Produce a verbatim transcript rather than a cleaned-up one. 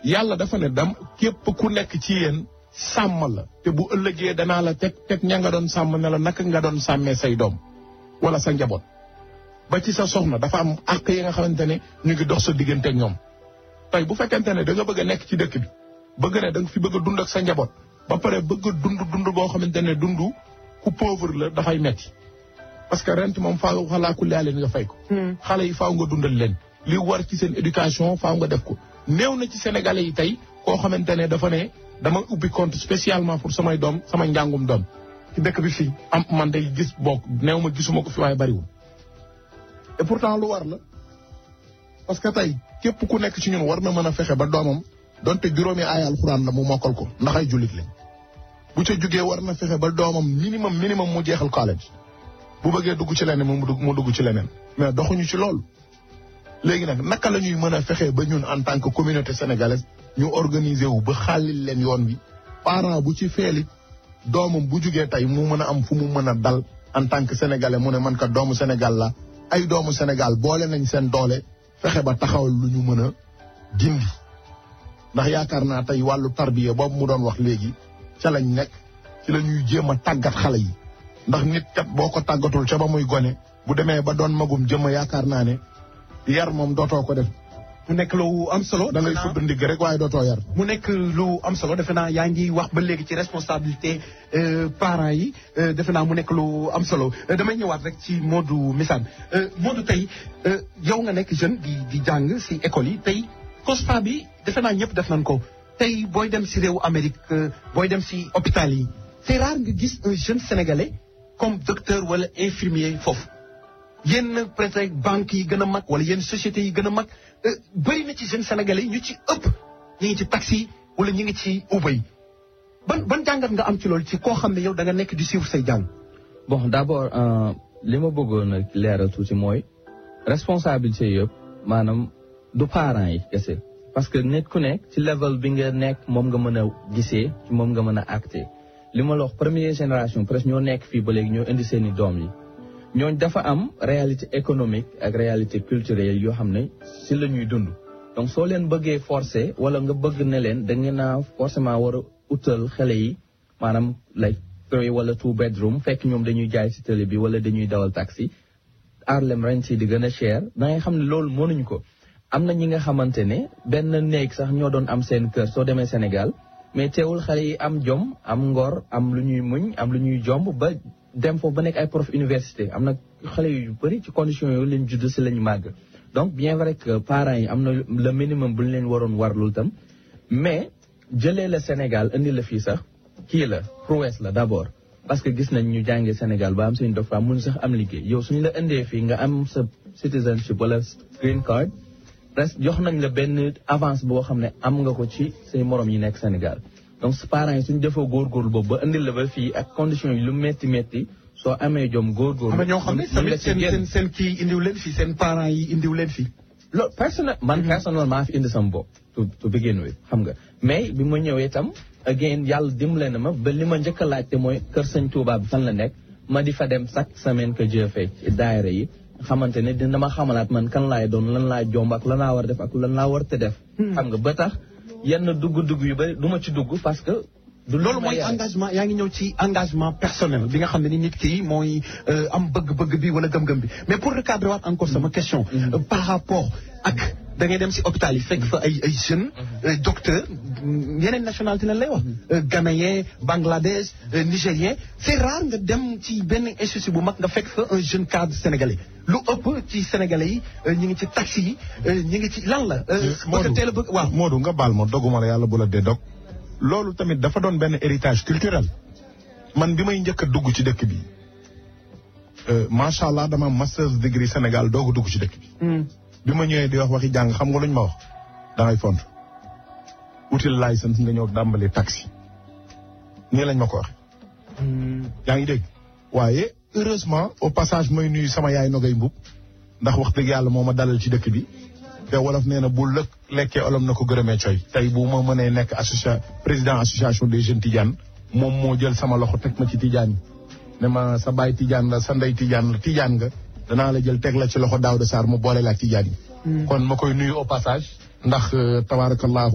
yàlla dafa ne dam képp ku nekk ci yéen sàmm la te bu ëllëgee danaa la teg teg ña nga doon sàmm ne la naka nga doon sàmmee say doom wala sa njaboot ba ci sa soxna dafa am àq yi nga xamante ne ñu ngi dox sa diggante ak ñoom tey bu fekkente ne da nga bëgg a nekk ci dëkk bi bëgg ne da nga fi bëgg a dund ak sa njaboot ba pare bëgg a dund dund boo xamante ne dund ku pauvre la dafay metti parce que rent moom faaw xalaa ku leen nga fay ko. xale yi faaw nga dundal leen li war ci seen éducation faaw nga def ko néew na ci sénégalais yi tey koo xamante ne dafa ne dama ubbi compte spécialement pour samay doom sama njàngum doom ci dëkk bi fii am man day gis bokk néew ma gisuma ko fi waaye bariwul et pourtant lu war la parce que tey képp ku nekk ci ñun war na mën a fexe ba doomam donte juróomi aay alxuraan la mu mokkal ko ndax ay jullit lañ bu ca jugee war na fexe ba doomam minimum minimum mu jeexal collège bu bëggee dugg ci leneen mu dugg mu dugg ci leneen mais doxuñu ci loolu léegi nag naka la ñuy mën a fexe ba ñun en tant que communauté sénégalaise ñu organiser wu ba xaalil leen yoon wi parent bu ci feelit doomam bu jugee tey mu mën a am fu mu mën a dal en tant que sénégalais mu ne man ka doomu Sénégal la ay doomu Sénégal boole nañ seen doole fexe ba taxawal lu ñu mën a gindi ndax yaakaar naa tey wàllu tarbiya boobu mu doon wax léegi ca lañ nekk ci la ñuy jéem a tàggat xale yi ndax nit kat boo ko tàggatul ca ba muy gone bu demee ba doon magum jëmm yaakaar naa ne yar moom dootoo ko def. mu nekk lu am solo. da ngay fudd ndigg rek waaye dootoo yar. mu nekk lu am solo defe naa yaa ngi wax ba léegi ci responsabilité parents yi defe naa mu nekk lu am solo damay ñëwaat rek ci Modou Missane Modou tey yow nga nekk jeune di di jàng si école yi tey constat bi defe naa ñëpp def nañ ko tey booy dem si réewu Amérique booy dem si hôpital yi c'est rare nga gis un jeune sénégalais comme docteur wala infirmier foofu. yenn peut-être banques yi gën a mag wala yenn sociétés yi gën a mag bëri na ci jeunes sénégalais yi ñu ci ëpp ñu ngi ci taxi wala ñu ngi ci Uber yi ban ban jàngat nga am ci loolu ci koo xam ne yow da nga nekk di suivre say jàng. bon d'abord li ma bëggoon a leeral tuuti mooy responsabilité yëpp maanaam du parents yi kese parce que nit ku nekk ci level bi nga nekk moom nga mën a gisee ci moom nga mën a acté li ma la wax première génération presque ñoo nekk fii ba léegi ñoo indi seen i doom yi. ñooñ dafa am réalité économique ak réalité culturelle yoo xam ne si la ñuy dund donc soo leen bëggee forcer wala nga bëgg ne leen da ngeen a forcément war a utal xale yi maanaam like three wala two bedroom fekk ñoom dañuy jaay si télé bi wala dañuy dawal taxi Harlem rent yi di gën a cher da ngay xam ne loolu mënuñu ko am na ñi nga xamante ne benn néeg sax ñoo doon am seen kër soo demee Sénégal mais teewul xale yi am jom am ngor am lu ñuy muñ am lu ñuy jomb ba dem foofu ba nekk ay prof université am na xale yu bëri ci conditions yooyu leen judd si lañu màgg donc bien vrai que parents yi am na le minimum bu ñu leen waroon warlul tam mais jëlee la Sénégal indi la fii sax kii la prouesse la d'abord parce que gis nañ ñu jàngee Sénégal ba am seen doctorat mun sax am liggéey yow suñu la indee fii nga am sa citizenship wala green card presque jox nañ la benn avance boo xam ne am nga ko ci say morom yi nekk Sénégal donc parents yi suñu defoo góorgóorlu boobu ba indil la ba fii ak conditions yi lu métti métti soo amee jom góorgóorlu. am na ñoo xam ne tamit seen seen seen kii indiw leen fii seen parents yi indiw leen fii. loolu personnel man personnellement maa fi indi sama bopp to to begin with xam nga mais bi ma ñëwee itam again yàlla dimbale na ma ba li ma njëkk a laajte mooy kër sëñ Touba bi fan la nekk ma di fa dem chaque semaine que Dieu fait ci daayira yi xamante ne dina ma xamalaat man kan laay doon lan laay jomb ak lan laa war a def ak lan laa war te def. xam nga ba tax yenn dugg-dugg yu bëri du ma ci dugg parce que. du loolu mooy engagement yaa ngi ñëw ci engagement personnel bi nga xam ne ni nit ki mooy am bëgg-bëgg bi wala gëm-gëm bi mais pour recadrer waat encore sama question. par rapport ak da ngay dem si hôpital yi fekk fa ay ay jeunes. docteur yeneen nationalité lañ lay wax. ghanéen Bangladesh nigérien c'est rare nga dem ci benn institut bu mag nga fekk fa un jeune cadre sénégalais lu ëpp ci sénégalais yi ñu ngi ci taxi yi ñu ngi ci lan la. Modou teel a bëgg waaw Modou nga baal ma doguma la yàlla bu la dee dog loolu tamit dafa doon benn héritage culturel man bi may njëkk a dugg ci dëkk bi macha allah dama master's degree Sénégal doog a dugg ci dëkk bi. bi ma ñëwee di wax waxi jàng xam nga luñ ma wax dangay font util licence nga ñëw dàmbali taxi nii lañ ma ko waxee. yaa ngi dégg waaye heureusement au passage may nuyu sama yaay Nogay Mbub ndax wax dëgg yàlla moo ma dalal ci dëkk bi. te wolof nee na bu lëkk lekkee olom na ko gërëmee coy tey bu ma mënee nekk associa président association des jeunes Tidiane moom moo jël sama loxo teg ma ci Tidiane yi ne ma sa baay Tidiane la sa ndey Tidiane la Tidiane nga danaa la jël teg la ci loxo Daouda Sarr mu boole la ak Tidiane yi kon ma koy nuyu au passage ndax tabarakallahu